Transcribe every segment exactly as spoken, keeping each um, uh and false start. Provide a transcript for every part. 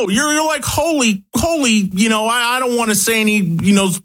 know, you're, you're like, holy, holy, you know, I, I don't want to say any, you know,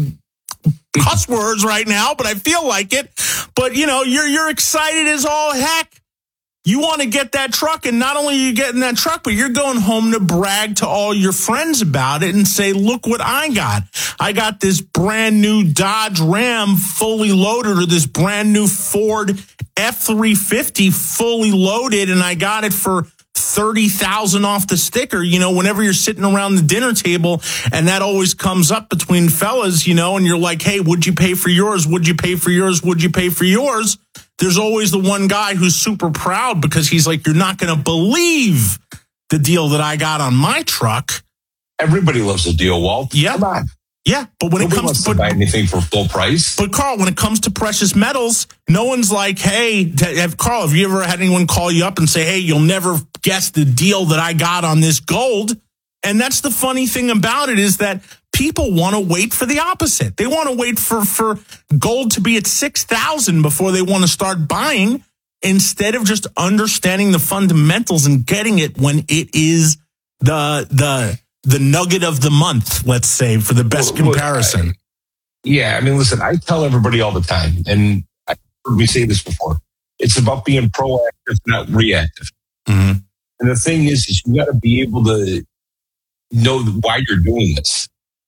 cuss words right now, but I feel like it. But, you know, you're you're excited as all heck. You want to get that truck, and not only are you getting that truck, but you're going home to brag to all your friends about it and say, look what I got. I got this brand new Dodge Ram fully loaded, or this brand new Ford F three fifty fully loaded, and I got it for thirty thousand off the sticker. You know, whenever you're sitting around the dinner table, and that always comes up between fellas, you know, and you're like, hey, would you pay for yours? Would you pay for yours? Would you pay for yours? There's always the one guy who's super proud because he's like, you're not going to believe the deal that I got on my truck. Everybody loves a deal, Walt. Yeah. Come on. Yeah, but when Nobody it comes wants to to buy anything for full price. But Carl, when it comes to precious metals, no one's like, hey, have, Carl, have you ever had anyone call you up and say, hey, you'll never guess the deal that I got on this gold? And that's the funny thing about it, is that people want to wait for the opposite. They want to wait for, for gold to be at six thousand before they want to start buying, instead of just understanding the fundamentals and getting it when it is the the the nugget of the month, let's say, for the best well, comparison. I, yeah, I mean, listen, I tell everybody all the time, and I heard me say this before, it's about being proactive, not reactive. Mm-hmm. And the thing is, is you got to be able to know why you're doing this.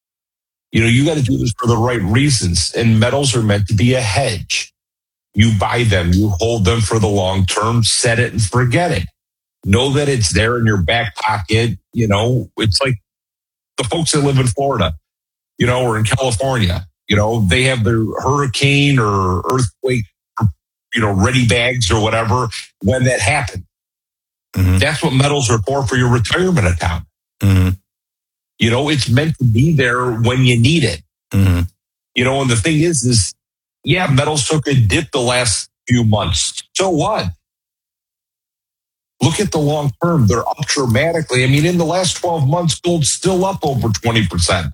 You know, you got to do this for the right reasons, and metals are meant to be a hedge. You buy them, you hold them for the long term, set it and forget it. Know that it's there in your back pocket. You know, it's like the folks that live in Florida, you know, or in California, you know, they have their hurricane or earthquake, you know, ready bags or whatever when that happens. Mm-hmm. That's what metals are for, for your retirement account. Mm-hmm. You know, it's meant to be there when you need it. Mm-hmm. You know, and the thing is, is, yeah, metals took a dip the last few months. So what? Look at the long term. They're up dramatically. I mean, in the last twelve months, gold's still up over twenty percent.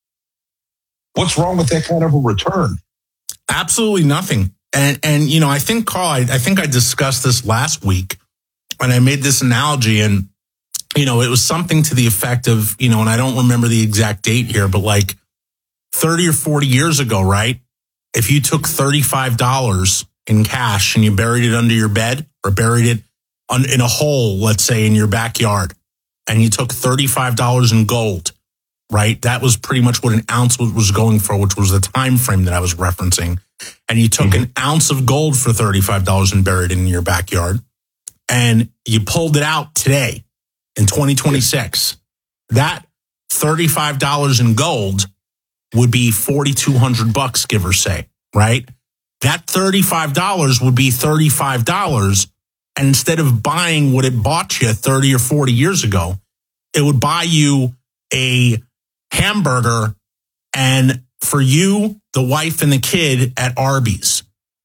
What's wrong with that kind of a return? Absolutely nothing. And, and you know, I think, Carl, I, I think I discussed this last week, and I made this analogy, and, you know, it was something to the effect of, you know, and I don't remember the exact date here, but like thirty or forty years ago, right? If you took thirty-five dollars in cash and you buried it under your bed, or buried it in a hole, let's say in your backyard, and you took thirty-five dollars in gold, right? That was pretty much what an ounce was going for, which was the time frame that I was referencing. And you took mm-hmm. an ounce of gold for thirty-five dollars and buried it in your backyard, and you pulled it out today in twenty twenty-six. That thirty-five dollars in gold would be forty-two hundred bucks, give or say, right? That thirty-five dollars would be thirty-five dollars. And instead of buying what it bought you thirty or forty years ago, it would buy you a hamburger and for you, the wife and the kid at Arby's.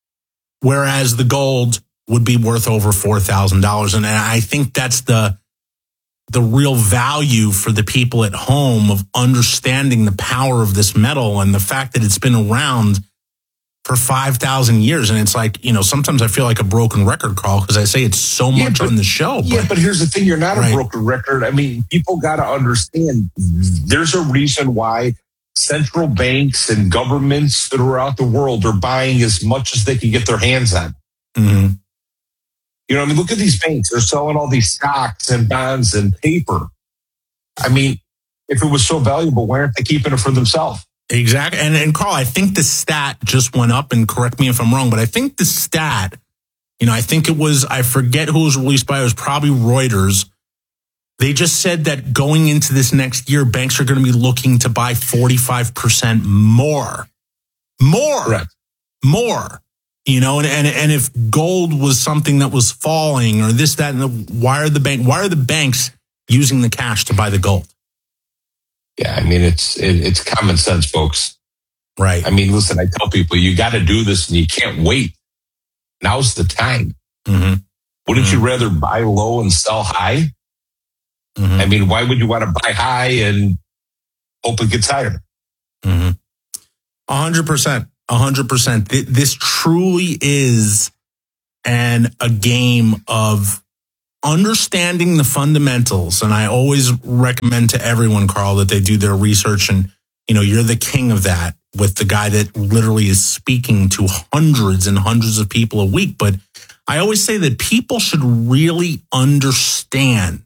Whereas the gold would be worth over four thousand dollars. And I think that's the the real value for the people at home of understanding the power of this metal and the fact that it's been around for five thousand years. And it's like, you know, sometimes I feel like a broken record, Carl, because I say it's so yeah, much but, on the show. Yeah, but, but here's the thing. You're not right. a broken record. I mean, people got to understand there's a reason why central banks and governments throughout the world are buying as much as they can get their hands on. Mm-hmm. You know, I mean, look at these banks. They're selling all these stocks and bonds and paper. I mean, if it was so valuable, why aren't they keeping it for themselves? Exactly. And, and Carl, I think the stat just went up, and correct me if I'm wrong, but I think the stat, you know, I think it was, I forget who it was released by, it was probably Reuters. They just said that going into this next year, banks are going to be looking to buy forty-five percent more. More. Correct. More. You know, and, and and if gold was something that was falling or this, that, and the, why are the bank, why are the banks using the cash to buy the gold? Yeah, I mean, it's it, it's common sense, folks. Right. I mean, listen, I tell people, you got to do this and you can't wait. Now's the time. Mm-hmm. Wouldn't mm-hmm. you rather buy low and sell high? Mm-hmm. I mean, why would you want to buy high and hope it gets higher? Mm-hmm. A hundred percent. A hundred percent. This truly is an a game of understanding the fundamentals, and I always recommend to everyone, Carl, that they do their research, and you know, you're the king of that with the guy that literally is speaking to hundreds and hundreds of people a week. But I always say that people should really understand,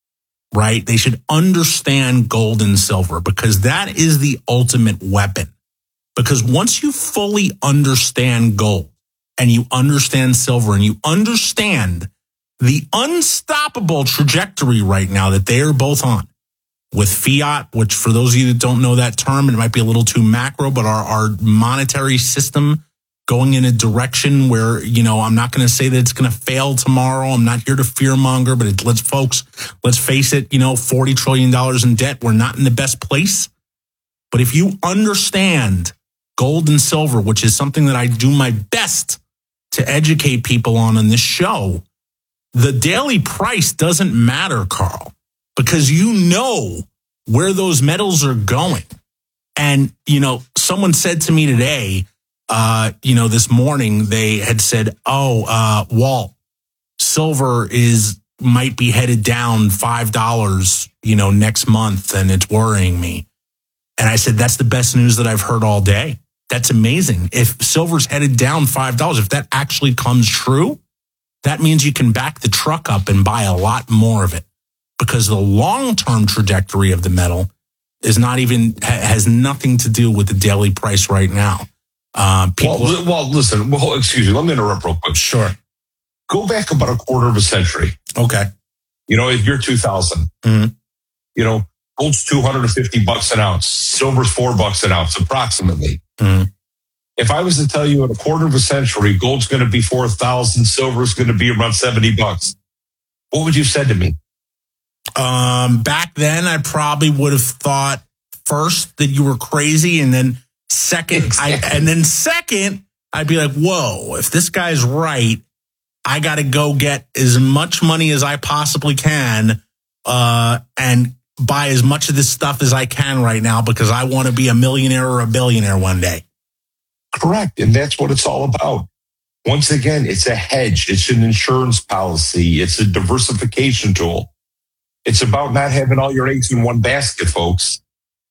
right? They should understand gold and silver, because that is the ultimate weapon. Because once you fully understand gold and you understand silver and you understand the unstoppable trajectory right now that they are both on with fiat, which for those of you that don't know that term, it might be a little too macro, but our, our monetary system going in a direction where, you know, I'm not going to say that it's going to fail tomorrow. I'm not here to fearmonger, but it, let's folks, let's face it, you know, forty trillion dollars in debt. We're not in the best place. But if you understand gold and silver, which is something that I do my best to educate people on in this show, the daily price doesn't matter, Carl, because you know where those metals are going. And, you know, someone said to me today, uh, you know, this morning, they had said, oh, uh, Walt, silver is might be headed down five dollars, you know, next month, and it's worrying me. And I said, that's the best news that I've heard all day. That's amazing. If silver's headed down five dollars, if that actually comes true, that means you can back the truck up and buy a lot more of it, because the long-term trajectory of the metal is not even, has nothing to do with the daily price right now. Uh, people, well, well, listen, well, excuse me, let me interrupt real quick. Sure. Go back about a quarter of a century. Okay. You know, if you're two thousand, mm-hmm. you know, gold's two hundred fifty bucks an ounce, silver's four bucks an ounce, approximately. Mm-hmm. If I was to tell you in a quarter of a century, gold's going to be four thousand, silver's going to be around seventy bucks, what would you have said to me? Um, back then, I probably would have thought first that you were crazy, and then second, exactly. I, and then second, I'd be like, whoa, if this guy's right, I got to go get as much money as I possibly can, uh, and buy as much of this stuff as I can right now, because I want to be a millionaire or a billionaire one day. Correct. And that's what it's all about. Once again, it's a hedge. It's an insurance policy. It's a diversification tool. It's about not having all your eggs in one basket, folks.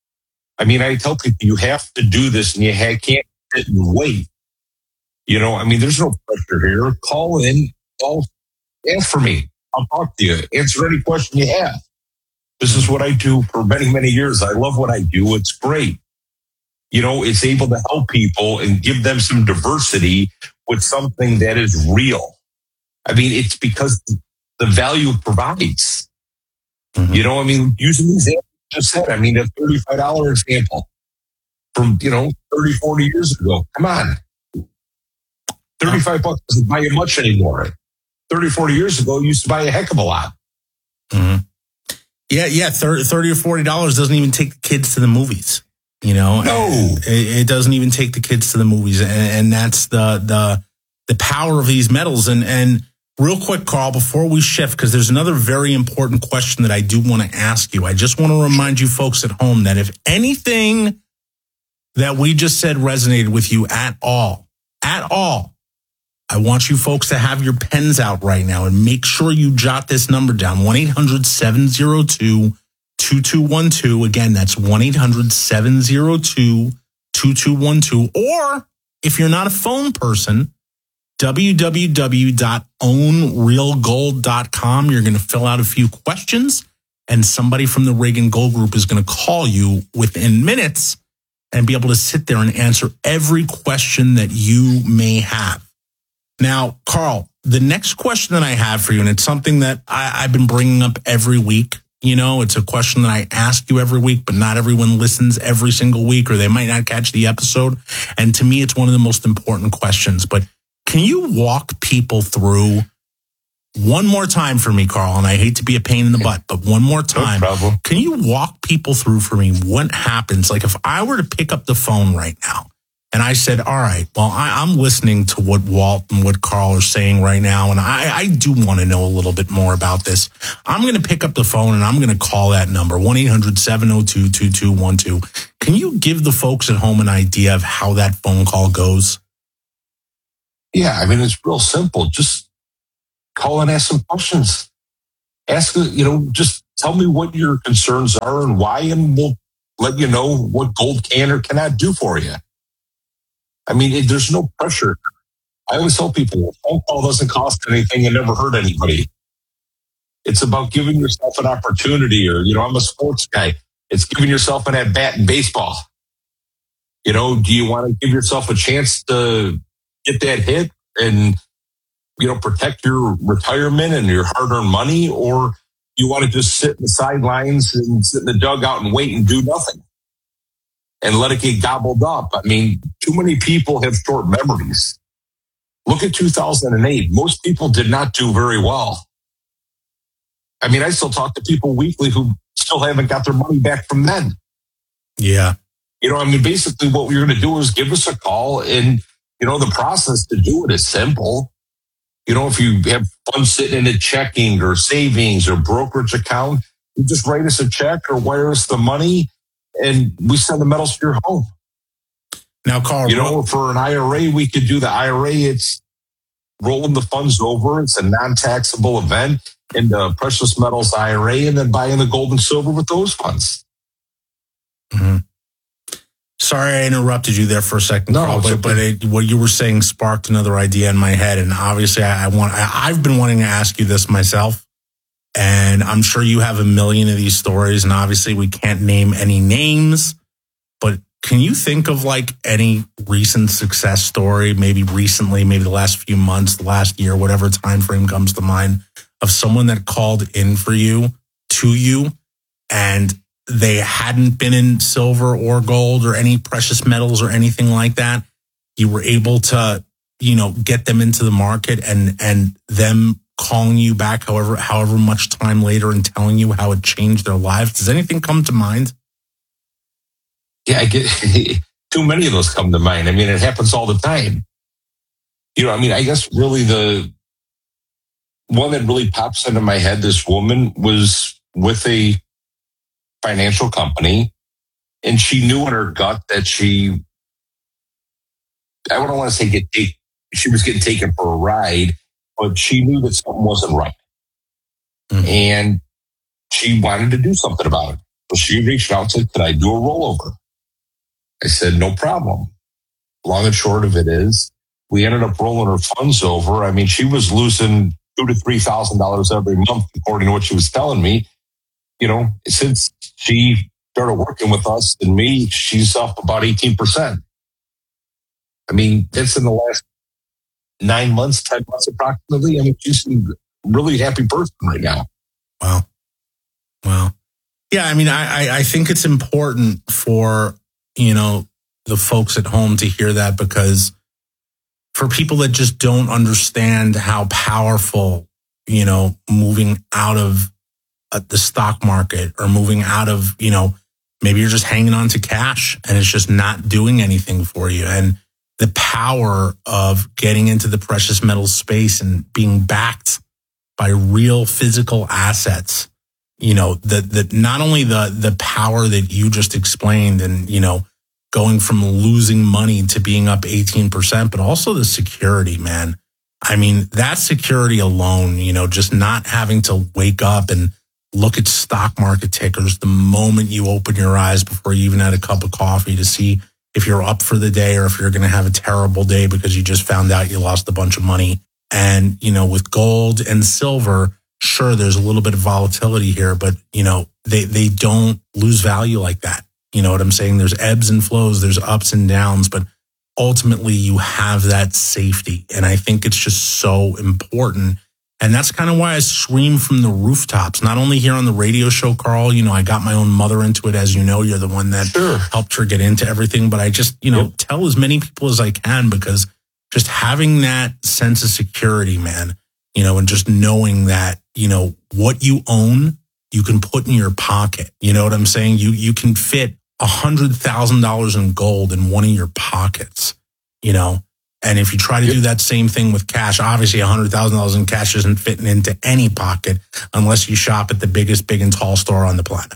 I mean, I tell people you have to do this, and you ha- can't sit and wait. You know, I mean, there's no pressure here. Call in, call, ask for me. I'll talk to you. Answer any question you have. This is what I do for many, many years. I love what I do. It's great. You know, it's able to help people and give them some diversity with something that is real. I mean, it's because the value provides. Mm-hmm. You know, I mean, using the example you just said, I mean, a thirty-five dollars example from, you know, thirty, forty years ago. Come on. thirty-five bucks doesn't buy you much anymore. thirty, forty years ago, you used to buy a heck of a lot. Mm-hmm. Yeah, yeah, thirty or forty dollars doesn't even take the kids to the movies. You know, no, it, it doesn't even take the kids to the movies, and, and that's the the the power of these metals. And and real quick, Carl, before we shift, because there's another very important question that I do want to ask you. I just want to remind you folks at home that if anything that we just said resonated with you at all, at all, I want you folks to have your pens out right now and make sure you jot this number down: one eight hundred seven oh two two two one two. Again, that's one eight hundred seven oh two two two one two. Or if you're not a phone person, w w w dot own real gold dot com. You're going to fill out a few questions, and somebody from the Reagan Gold Group is going to call you within minutes and be able to sit there and answer every question that you may have. Now, Carl, the next question that I have for you, and it's something that I, I've been bringing up every week. You know, it's a question that I ask you every week, but not everyone listens every single week, or they might not catch the episode. And to me, it's one of the most important questions. But can you walk people through one more time for me, Carl? And I hate to be a pain in the butt, but one more time. No problem. Can you walk people through for me what happens? Like if I were to pick up the phone right now and I said, all right, well, I, I'm listening to what Walt and what Carl are saying right now, and I, I do want to know a little bit more about this. I'm going to pick up the phone and I'm going to call that number, one eight hundred seven oh two two two one two. Can you give the folks at home an idea of how that phone call goes? Yeah, I mean, it's real simple. Just call and ask some questions. Ask, you know, just tell me what your concerns are and why, and we'll let you know what gold can or cannot do for you. I mean, it, there's no pressure. I always tell people, a phone call doesn't cost anything and never hurt anybody. It's about giving yourself an opportunity, or, you know, I'm a sports guy. It's giving yourself an at-bat in baseball. You know, do you want to give yourself a chance to get that hit and, you know, protect your retirement and your hard-earned money, or you want to just sit in the sidelines and sit in the dugout and wait and do nothing and let it get gobbled up? I mean, too many people have short memories. Look at two thousand eight. Most people did not do very well. I mean, I still talk to people weekly who still haven't got their money back from then. Yeah. You know, I mean, basically what we're going to do is give us a call, and, you know, the process to do it is simple. You know, if you have funds sitting in a checking or savings or brokerage account, you just write us a check or wire us the money, and we send the metals to your home. Now, Carl, you know, for an I R A, we could do the I R A. It's rolling the funds over. It's a non-taxable event in the precious metals I R A, and then buying the gold and silver with those funds. Mm-hmm. Sorry, I interrupted you there for a second, no, Carl, but, okay. but it, what you were saying sparked another idea in my head. And obviously, I, I want, I, I've been wanting to ask you this myself, and I'm sure you have a million of these stories. And obviously, we can't name any names, but can you think of like any recent success story, maybe recently, maybe the last few months, the last year, whatever time frame comes to mind, of someone that called in for you, to you, and they hadn't been in silver or gold or any precious metals or anything like that? You were able to, you know, get them into the market, and and them calling you back however however much time later and telling you how it changed their lives. Does anything come to mind? Yeah, I get too many of those come to mind. I mean, it happens all the time. You know, I mean, I guess really the one that really pops into my head, this woman was with a financial company, and she knew in her gut that she, I don't want to say get take, she was getting taken for a ride, but she knew that something wasn't right. Mm-hmm. And she wanted to do something about it. So she reached out and said, could I do a rollover? I said, no problem. Long and short of it is, we ended up rolling her funds over. I mean, she was losing two to three thousand dollars every month, according to what she was telling me. You know, since she started working with us and me, she's up about eighteen percent. I mean, that's in the last nine months, ten months approximately. I mean, she's a really happy person right now. Wow. Wow. Yeah, I mean, I, I, I think it's important for, you know, the folks at home to hear that, because for people that just don't understand how powerful, you know, moving out of uh, the stock market, or moving out of, you know, maybe you're just hanging on to cash and it's just not doing anything for you. And the power of getting into the precious metals space and being backed by real physical assets, you know, that that not only the the power that you just explained, and, you know, going from losing money to being up eighteen percent, but also the security, man. I mean, that security alone, you know, just not having to wake up and look at stock market tickers the moment you open your eyes before you even had a cup of coffee to see if you're up for the day or if you're going to have a terrible day because you just found out you lost a bunch of money. And, you know, with gold and silver, sure, there's a little bit of volatility here, but, you know, they, they don't lose value like that. You know what I'm saying? There's ebbs and flows, there's ups and downs, but ultimately you have that safety. And I think it's just so important. And that's kind of why I scream from the rooftops, not only here on the radio show, Carl. You know, I got my own mother into it. As you know, you're the one that sure. helped her get into everything. But I just, you know, yep. tell as many people as I can, because just having that sense of security, man, you know, and just knowing that, you know, what you own, you can put in your pocket. You know what I'm saying? You you can fit one hundred thousand dollars in gold in one of your pockets, you know? And if you try to do that same thing with cash, obviously one hundred thousand dollars in cash isn't fitting into any pocket unless you shop at the biggest big and tall store on the planet.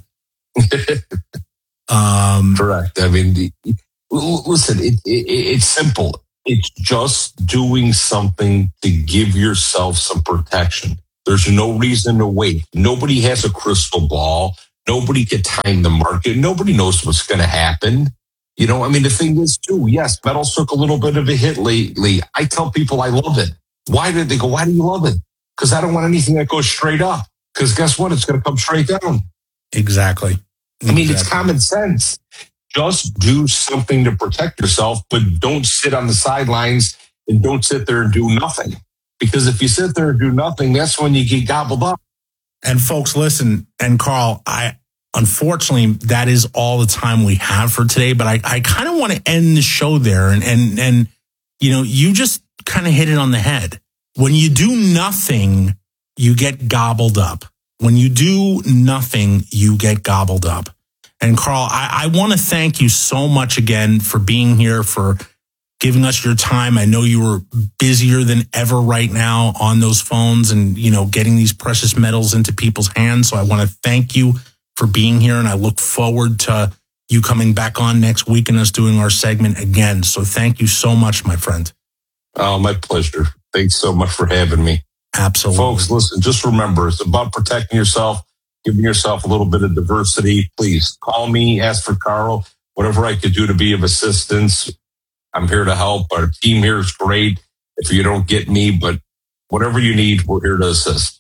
um, Correct. I mean, the, listen, it, it, it's simple. It's just doing something to give yourself some protection. There's no reason to wait. Nobody has a crystal ball. Nobody can time the market. Nobody knows what's going to happen. You know, I mean, the thing is, too, yes, metals took a little bit of a hit lately. I tell people I love it. Why did they go, why do you love it? Because I don't want anything that goes straight up. Because guess what? It's going to come straight down. Exactly. I mean, exactly. It's common sense. Just do something to protect yourself, but don't sit on the sidelines and don't sit there and do nothing. Because if you sit there and do nothing, that's when you get gobbled up. And folks, listen, and Carl, I unfortunately, that is all the time we have for today, but I, I kind of want to end the show there. And, and, and, you know, you just kind of hit it on the head. When you do nothing, you get gobbled up. When you do nothing, you get gobbled up. And Carl, I, I want to thank you so much again for being here, for giving us your time. I know you were busier than ever right now on those phones and, you know, getting these precious metals into people's hands. So I want to thank you for being here. And I look forward to you coming back on next week and us doing our segment again. So thank you so much, my friend. Oh, my pleasure. Thanks so much for having me. Absolutely. Folks, listen, just remember, it's about protecting yourself, giving yourself a little bit of diversity. Please call me, ask for Carl, whatever I could do to be of assistance. I'm here to help. Our team here is great. If you don't get me, but whatever you need, we're here to assist.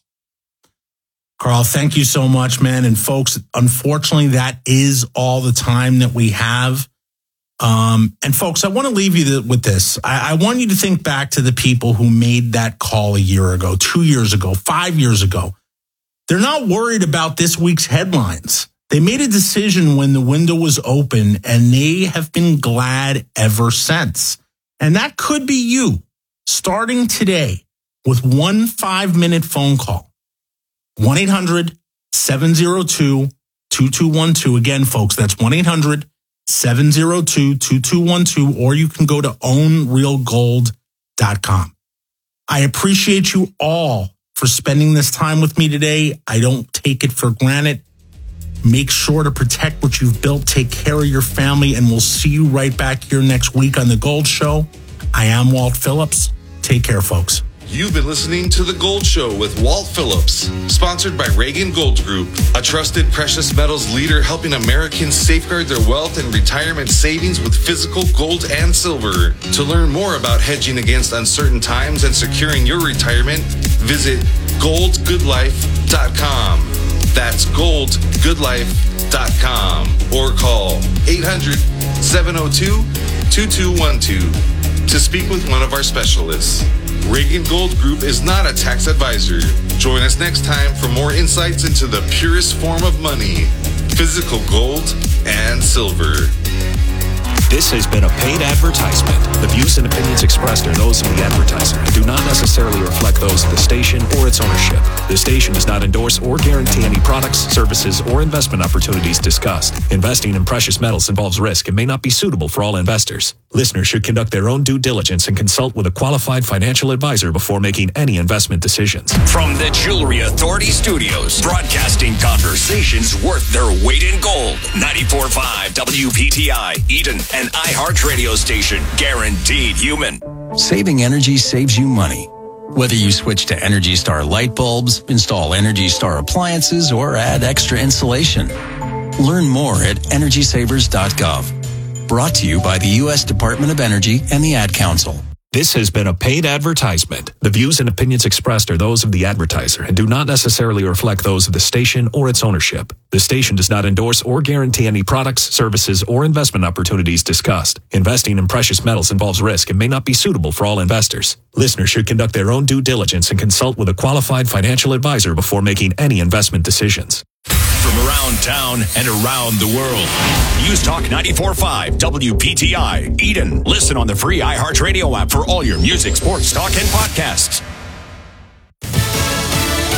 Carl, thank you so much, man. And folks, unfortunately, that is all the time that we have. Um, and folks, I want to leave you with this. I, I want you to think back to the people who made that call a year ago, two years ago, five years ago. They're not worried about this week's headlines. They made a decision when the window was open, and they have been glad ever since. And that could be you, starting today with one five-minute phone call. one eight hundred seven oh two two two one two. Again, folks, that's one eight hundred seven oh two two two one two, or you can go to own real gold dot com. I appreciate you all for spending this time with me today. I don't take it for granted. Make sure to protect what you've built. Take care of your family, and we'll see you right back here next week on The Gold Show. I am Walt Phillips. Take care, folks. You've been listening to The Gold Show with Walt Phillips, sponsored by Reagan Gold Group, a trusted precious metals leader helping Americans safeguard their wealth and retirement savings with physical gold and silver. To learn more about hedging against uncertain times and securing your retirement, visit gold good life dot com. That's gold good life dot com, or call eight hundred seven oh two two two one two to speak with one of our specialists. Reagan Gold Group is not a tax advisor. Join us next time for more insights into the purest form of money, physical gold and silver. This has been a paid advertisement. The views and opinions expressed are those of the advertiser and do not necessarily reflect those of the station or its ownership. The station does not endorse or guarantee any products, services, or investment opportunities discussed. Investing in precious metals involves risk and may not be suitable for all investors. Listeners should conduct their own due diligence and consult with a qualified financial advisor before making any investment decisions. From the Jewelry Authority Studios, broadcasting conversations worth their weight in gold. ninety-four point five W P T I, Eden, an iHeart radio station, guaranteed human. Saving energy saves you money. Whether you switch to Energy Star light bulbs, install Energy Star appliances, or add extra insulation. Learn more at energy savers dot gov. Brought to you by the U S Department of Energy and the Ad Council. This has been a paid advertisement. The views and opinions expressed are those of the advertiser and do not necessarily reflect those of the station or its ownership. The station does not endorse or guarantee any products, services, or investment opportunities discussed. Investing in precious metals involves risk and may not be suitable for all investors. Listeners should conduct their own due diligence and consult with a qualified financial advisor before making any investment decisions. From around town and around the world. News Talk ninety-four point five W P T I, Eden. Listen on the free iHeartRadio app for all your music, sports, talk, and podcasts.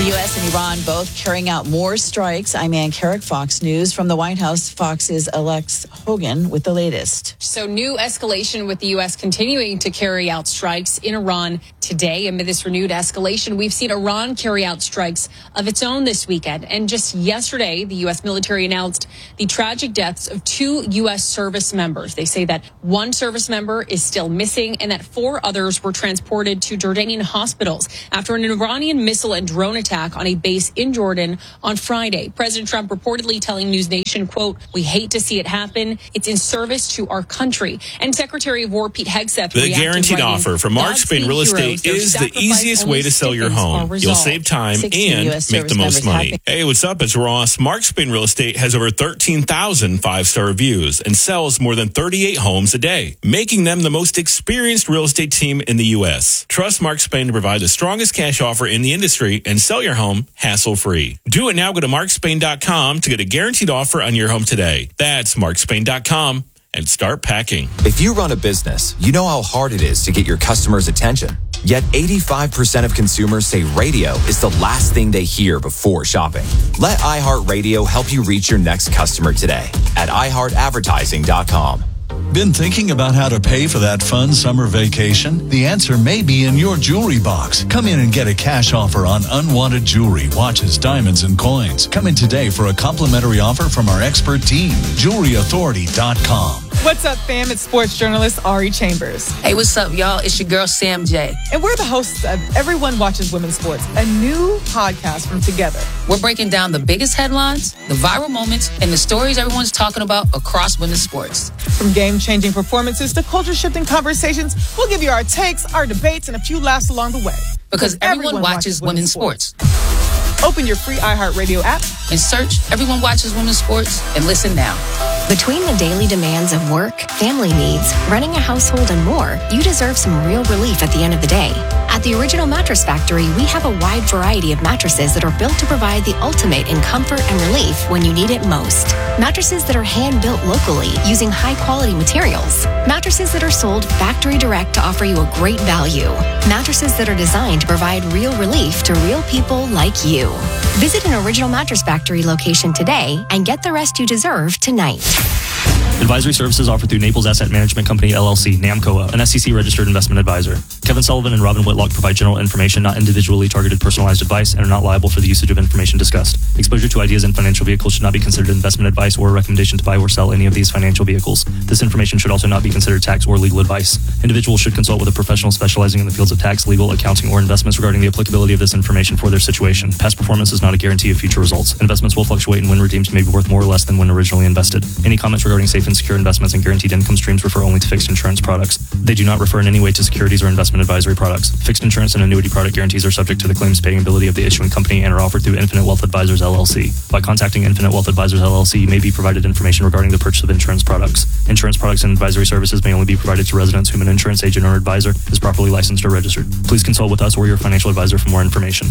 The U S and Iran both carrying out more strikes. I'm Ann Carrick, Fox News. From the White House, Fox's Alex Hogan with the latest. So new escalation with the U S continuing to carry out strikes in Iran today. Amid this renewed escalation, we've seen Iran carry out strikes of its own this weekend. And just yesterday, the U S military announced the tragic deaths of two U S service members. They say that one service member is still missing and that four others were transported to Jordanian hospitals after an Iranian missile and drone attack on a base in Jordan on Friday. President Trump reportedly telling News Nation, quote, "We hate to see it happen. It's in service to our country." And Secretary of War Pete Hegseth The guaranteed offer from Mark Spain Real Estate is the easiest way to sell your home. You'll save time and make the most money. Hey, what's up? It's Ross. Mark Spain Real Estate has over thirteen thousand five-star reviews and sells more than thirty-eight homes a day, making them the most experienced real estate team in the U S. Trust Mark Spain to provide the strongest cash offer in the industry and sell your home hassle-free. Do it now. Go to mark spain dot com to get a guaranteed offer on your home today. That's mark spain dot com and start packing. If you run a business, you know how hard it is to get your customers' attention. Yet eighty-five percent of consumers say radio is the last thing they hear before shopping. Let iHeartRadio help you reach your next customer today at i heart advertising dot com. Been thinking about how to pay for that fun summer vacation? The answer may be in your jewelry box. Come in and get a cash offer on unwanted jewelry, watches, diamonds, and coins. Come in today for a complimentary offer from our expert team. jewelry authority dot com. What's up, fam? It's sports journalist Ari Chambers. Hey, what's up, y'all? It's your girl, Sam J. And we're the hosts of Everyone Watches Women's Sports, a new podcast from Together. We're breaking down the biggest headlines, the viral moments, and the stories everyone's talking about across women's sports. From game-changing performances to culture-shifting conversations, we'll give you our takes, our debates, and a few laughs along the way. Because, because everyone, everyone watches, watches women's sports. sports. Open your free iHeartRadio app and search Everyone Watches Women's Sports and listen now. Between the daily demands of work, family needs, running a household, and more, you deserve some real relief at the end of the day. At the Original Mattress Factory, we have a wide variety of mattresses that are built to provide the ultimate in comfort and relief when you need it most. Mattresses that are hand-built locally using high-quality materials. Mattresses that are sold factory direct to offer you a great value. Mattresses that are designed to provide real relief to real people like you. Visit an Original Mattress Factory location today and get the rest you deserve tonight. Advisory services offered through Naples Asset Management Company, L L C, NAMCOA, an S E C-registered investment advisor. Kevin Sullivan and Robin Whitlock provide general information, not individually targeted personalized advice, and are not liable for the usage of information discussed. Exposure to ideas and financial vehicles should not be considered investment advice or a recommendation to buy or sell any of these financial vehicles. This information should also not be considered tax or legal advice. Individuals should consult with a professional specializing in the fields of tax, legal, accounting, or investments regarding the applicability of this information for their situation. Past performance is not a guarantee of future results. Investments will fluctuate, and when redeemed may be worth more or less than when originally invested. Any comments regarding safe and secure investments and guaranteed income streams refer only to fixed insurance products. They do not refer in any way to securities or investment advisory products. Fixed insurance and annuity product guarantees are subject to the claims paying ability of the issuing company and are offered through Infinite Wealth Advisors, L L C. By contacting Infinite Wealth Advisors, L L C, you may be provided information regarding the purchase of insurance products. Insurance products and advisory services may only be provided to residents whom an insurance agent or advisor is properly licensed or registered. Please consult with us or your financial advisor for more information.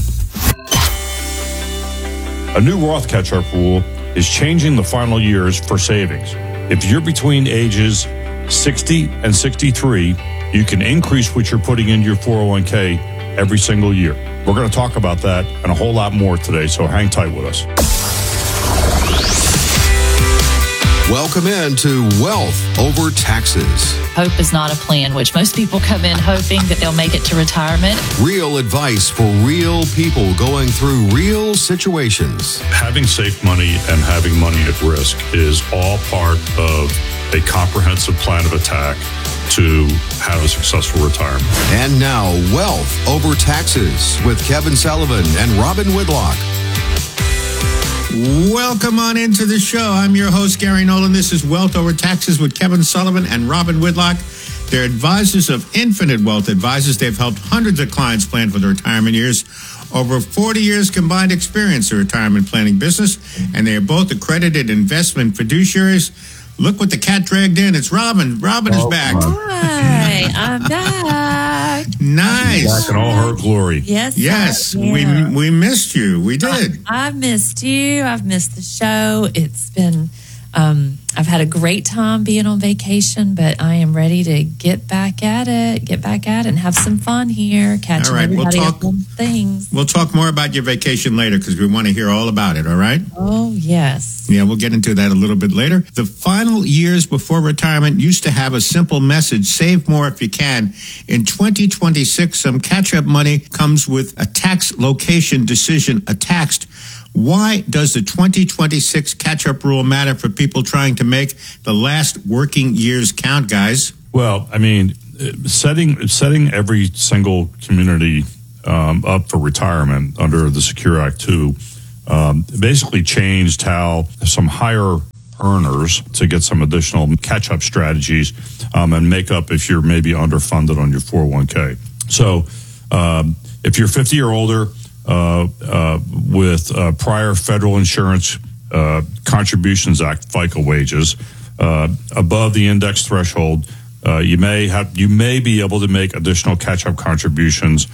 A new Roth catch-up rule is changing the final years for savings. If you're between ages sixty and sixty-three, you can increase what you're putting into your four oh one k every single year. We're going to talk about that and a whole lot more today, so hang tight with us. Welcome in to Wealth Over Taxes. Hope is not a plan, which most people come in hoping that they'll make it to retirement. Real advice for real people going through real situations. Having safe money and having money at risk is all part of a comprehensive plan of attack to have a successful retirement. And now, Wealth Over Taxes with Kevin Sullivan and Robin Whitlock. Welcome on into the show. I'm your host, Gary Nolan. This is Wealth Over Taxes with Kevin Sullivan and Robin Whitlock. They're advisors of Infinite Wealth Advisors. They've helped hundreds of clients plan for their retirement years. Over forty years combined experience in retirement planning business, and they are both accredited investment fiduciaries. Look what the cat dragged in. It's Robin. Robin is back. Hi, I'm back. Nice. Back in all her glory. Yes. Yes. We we missed you. We did. I, I've missed you. I've missed the show. It's been um, I've had a great time being on vacation, but I am ready to get back at it, get back at it, and have some fun here, catching all right, everybody we'll up talk, on things. We'll talk more about your vacation later because we want to hear all about it, all right? Oh, yes. Yeah, we'll get into that a little bit later. The final years before retirement used to have a simple message, save more if you can. In twenty twenty-six, some catch-up money comes with a tax location decision attached. Why does the twenty twenty-six catch-up rule matter for people trying to make the last working years count, guys? Well, I mean, setting setting every single community um, up for retirement under the Secure Act two um, basically changed how some higher earners to get some additional catch-up strategies um, and make up if you're maybe underfunded on your four oh one k. So um, if you're fifty or older, Uh, uh, with uh, prior federal insurance uh, contributions act FICA wages uh, above the index threshold, uh, you may have you may be able to make additional catch-up contributions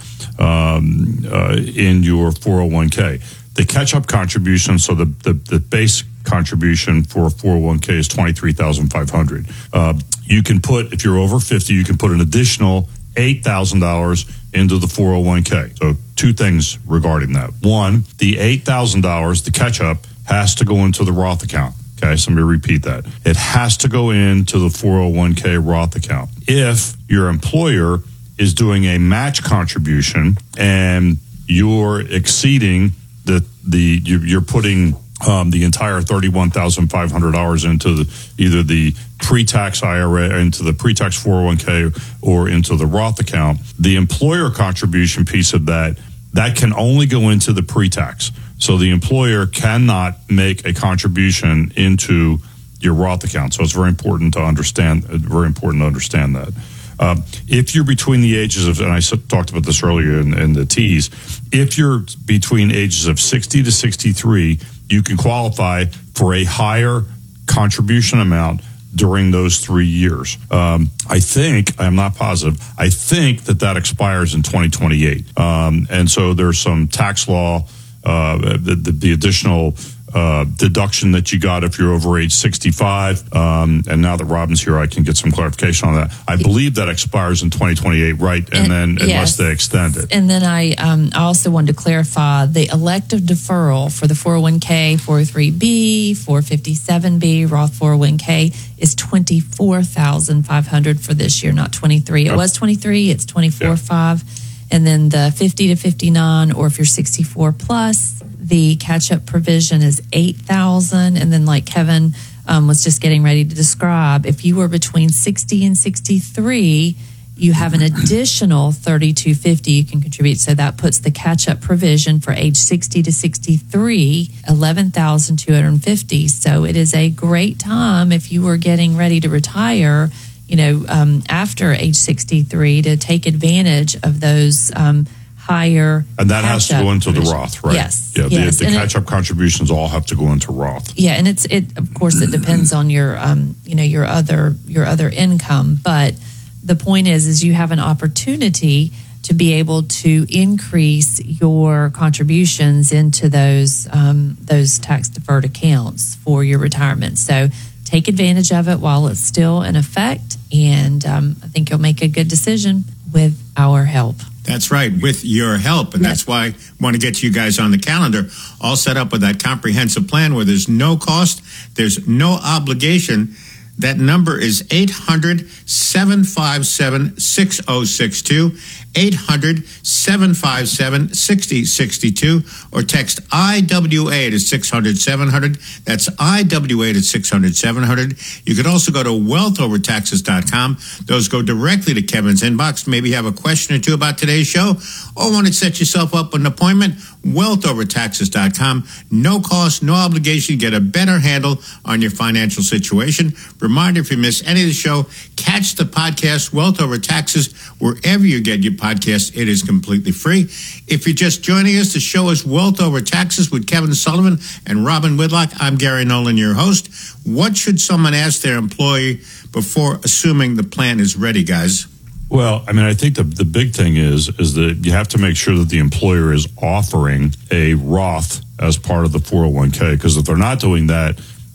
um, uh, in your four oh one k. The catch-up contribution, so the, the, the base contribution for a four oh one k is twenty-three thousand five hundred dollars. Uh, you can put, if you're over fifty, you can put an additional eight thousand dollars into the four oh one k. So two things regarding that. One, the eight thousand dollars, the catch-up, has to go into the Roth account. Okay, so let me repeat that. It has to go into the four oh one k Roth account. If your employer is doing a match contribution and you're exceeding the, the you're putting Um, the entire thirty-one thousand five hundred dollars into the, either the pre-tax I R A, into the pre-tax four oh one k or into the Roth account. The employer contribution piece of that, that can only go into the pre-tax. So the employer cannot make a contribution into your Roth account. So it's very important to understand, very important to understand that. Uh, if you're between the ages of, and I talked about this earlier in, in the T's, if you're between ages of sixty to sixty-three, you can qualify for a higher contribution amount during those three years. Um, I think, I'm not positive, I think that that expires in twenty twenty-eight. Um, and so there's some tax law, uh, the, the, the additional uh, deduction that you got if you're over age sixty-five. Um, and now that Robin's here, I can get some clarification on that. I believe that expires in twenty twenty-eight, right? And, and then yes. Unless they extend it. And then I um, I also wanted to clarify the elective deferral for the four oh one k, four oh three b, four fifty-seven b, Roth four oh one k is twenty-four thousand five hundred dollars for this year, not twenty-three. It was twenty-three, it's twenty-four thousand five hundred dollars. And then the fifty to fifty-nine, or if you're sixty-four plus, the catch-up provision is eight thousand dollars. And then like Kevin um, was just getting ready to describe, if you were between sixty and sixty-three, you have an additional thirty-two fifty you can contribute. So that puts the catch-up provision for age sixty to sixty-three, eleven thousand two hundred fifty. So it is a great time if you were getting ready to retire, you know, um, after age sixty-three, to take advantage of those um, higher. And that has to go into the Roth, right? Yes. Yeah. Yes. The, the And catch-up it, contributions all have to go into Roth. Yeah, and it's it. Of course, it depends on your, um, you know, your other your other income. But the point is, is you have an opportunity to be able to increase your contributions into those um, those tax deferred accounts for your retirement. So take advantage of it while it's still in effect, and um, I think you'll make a good decision with our help. That's right, with your help. And that's why I want to get you guys on the calendar, all set up with that comprehensive plan where there's no cost, there's no obligation. That number is eight hundred, seven five seven, six oh six two, eight hundred, seven five seven, six oh six two, or text I W A to six hundred, seven hundred. That's I W A to six hundred, seven hundred. You could also go to wealth over taxes dot com. Those go directly to Kevin's inbox. Maybe you have a question or two about today's show, or want to set yourself up with an appointment. wealth over taxes dot com. No cost, no obligation. Get a better handle on your financial situation. Reminder, if you miss any of the show, catch the podcast Wealth Over Taxes wherever you get your podcast. It is completely free. If you're just joining us, the show is Wealth Over Taxes with Kevin Sullivan and Robin Whitlock. I'm Gary Nolan, your host. What should someone ask their employee before assuming the plan is ready, guys? Well, I mean, I think the the big thing is is that you have to make sure that the employer is offering a Roth as part of the four oh one k, because if they're not doing that,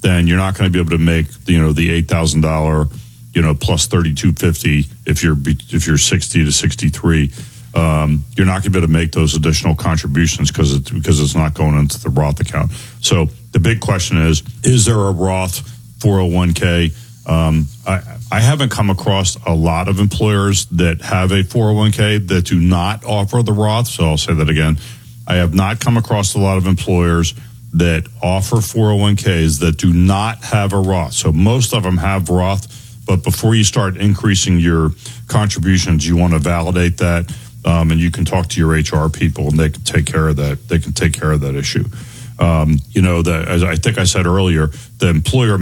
then you're not going to be able to make, you know, the eight thousand dollars, you know, plus thirty-two fifty if you're if you're sixty to sixty-three. Um, you're not going to be able to make those additional contributions because it's because it's not going into the Roth account. So the big question is: is there a Roth four oh one k? Um, I, I haven't come across a lot of employers that have a four oh one k that do not offer the Roth. So I'll say that again. I have not come across a lot of employers that offer four oh one k's that do not have a Roth. So most of them have Roth, but before you start increasing your contributions, you want to validate that, um, and you can talk to your H R people, and they can take care of that. They can take care of that issue. Um, you know, the, as I think I said earlier, the employer